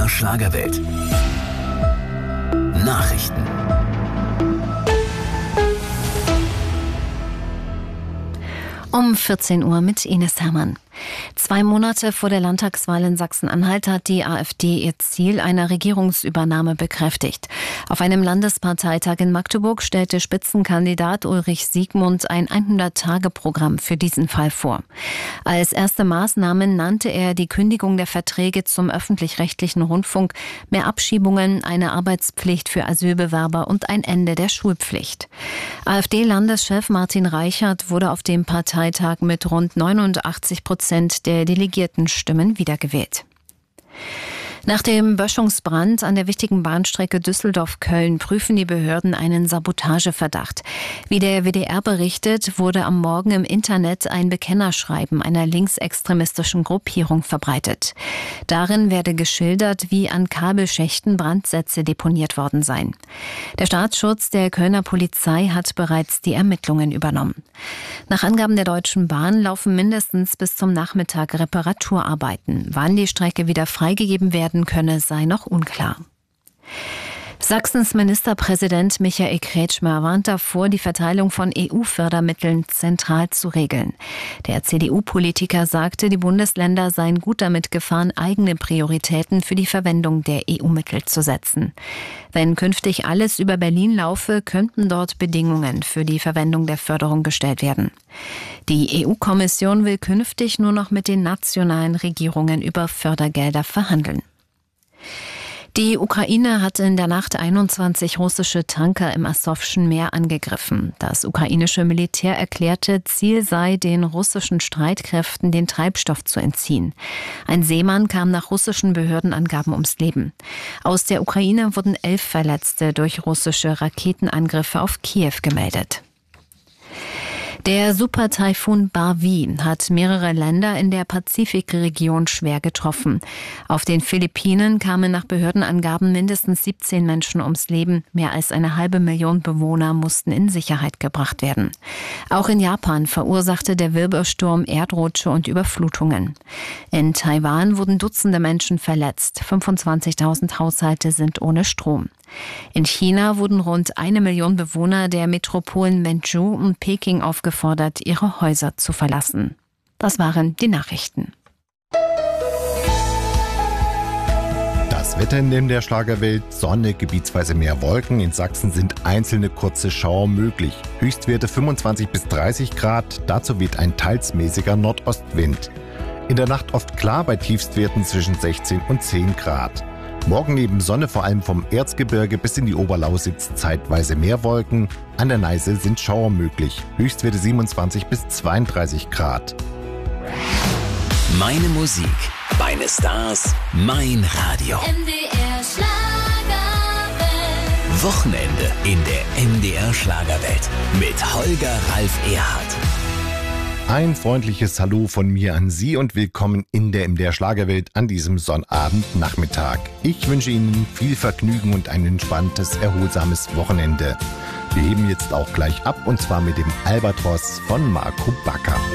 MDR Schlagerwelt. Nachrichten. Um 14 Uhr mit Ines Hermann. 2 Monate vor der Landtagswahl in Sachsen-Anhalt hat die AfD ihr Ziel einer Regierungsübernahme bekräftigt. Auf einem Landesparteitag in Magdeburg stellte Spitzenkandidat Ulrich Siegmund ein 100-Tage-Programm für diesen Fall vor. Als erste Maßnahmen nannte er die Kündigung der Verträge zum öffentlich-rechtlichen Rundfunk, mehr Abschiebungen, eine Arbeitspflicht für Asylbewerber und ein Ende der Schulpflicht. AfD-Landeschef Martin Reichert wurde auf dem Parteitag mit rund 89% der Delegiertenstimmen wiedergewählt. Nach dem Böschungsbrand an der wichtigen Bahnstrecke Düsseldorf-Köln prüfen die Behörden einen Sabotageverdacht. Wie der WDR berichtet, wurde am Morgen im Internet ein Bekennerschreiben einer linksextremistischen Gruppierung verbreitet. Darin werde geschildert, wie an Kabelschächten Brandsätze deponiert worden seien. Der Staatsschutz der Kölner Polizei hat bereits die Ermittlungen übernommen. Nach Angaben der Deutschen Bahn laufen mindestens bis zum Nachmittag Reparaturarbeiten. Wann die Strecke wieder freigegeben werden könne, sei noch unklar. Sachsens Ministerpräsident Michael Kretschmer warnt davor, die Verteilung von EU-Fördermitteln zentral zu regeln. Der CDU-Politiker sagte, die Bundesländer seien gut damit gefahren, eigene Prioritäten für die Verwendung der EU-Mittel zu setzen. Wenn künftig alles über Berlin laufe, könnten dort Bedingungen für die Verwendung der Förderung gestellt werden. Die EU-Kommission will künftig nur noch mit den nationalen Regierungen über Fördergelder verhandeln. Die Ukraine hat in der Nacht 21 russische Tanker im Asowschen Meer angegriffen. Das ukrainische Militär erklärte, Ziel sei, den russischen Streitkräften den Treibstoff zu entziehen. Ein Seemann kam nach russischen Behördenangaben ums Leben. Aus der Ukraine wurden 11 Verletzte durch russische Raketenangriffe auf Kiew gemeldet. Der Supertaifun Barwi hat mehrere Länder in der Pazifikregion schwer getroffen. Auf den Philippinen kamen nach Behördenangaben mindestens 17 Menschen ums Leben. Mehr als 500.000 Bewohner mussten in Sicherheit gebracht werden. Auch in Japan verursachte der Wirbelsturm Erdrutsche und Überflutungen. In Taiwan wurden Dutzende Menschen verletzt. 25.000 Haushalte sind ohne Strom. In China wurden rund 1 Million Bewohner der Metropolen Wenzhou und Peking aufgefordert, ihre Häuser zu verlassen. Das waren die Nachrichten. Das Wetter in der Schlagerwelt: Sonne, gebietsweise mehr Wolken. In Sachsen sind einzelne kurze Schauer möglich. Höchstwerte 25 bis 30 Grad. Dazu weht ein teils mäßiger Nordostwind. In der Nacht oft klar bei Tiefstwerten zwischen 16 und 10 Grad. Morgen neben Sonne vor allem vom Erzgebirge bis in die Oberlausitz zeitweise mehr Wolken. An der Neiße sind Schauer möglich. Höchstwerte 27 bis 32 Grad. Meine Musik, meine Stars, mein Radio. MDR Schlagerwelt. Wochenende in der MDR Schlagerwelt mit Holger Ralf Erhardt. Ein freundliches Hallo von mir an Sie und willkommen in der MDR Schlagerwelt an diesem Sonnabendnachmittag. Ich wünsche Ihnen viel Vergnügen und ein entspanntes, erholsames Wochenende. Wir heben jetzt auch gleich ab, und zwar mit dem Albatros von Marco Backer.